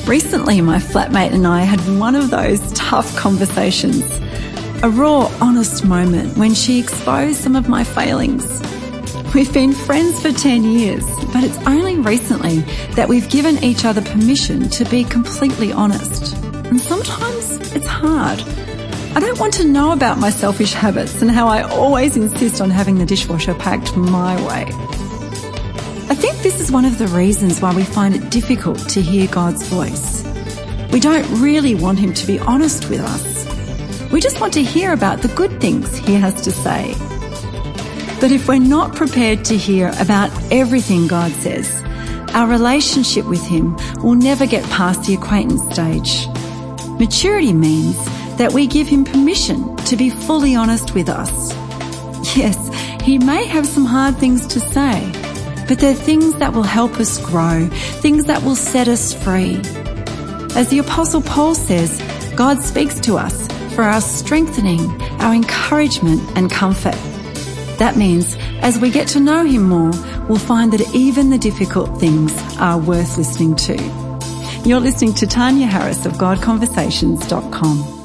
Recently, my flatmate and I had one of those tough conversations. A raw, honest moment when she exposed some of my failings. We've been friends for 10 years, but it's only recently that we've given each other permission to be completely honest. And sometimes it's hard. I don't want to know about my selfish habits and how I always insist on having the dishwasher packed my way. I think this is one of the reasons why we find it difficult to hear God's voice. We don't really want Him to be honest with us. We just want to hear about the good things He has to say. But if we're not prepared to hear about everything God says, our relationship with Him will never get past the acquaintance stage. Maturity means that we give Him permission to be fully honest with us. Yes, He may have some hard things to say, but they're things that will help us grow, things that will set us free. As the Apostle Paul says, God speaks to us for our strengthening, our encouragement and comfort. That means as we get to know Him more, we'll find that even the difficult things are worth listening to. You're listening to Tanya Harris of GodConversations.com.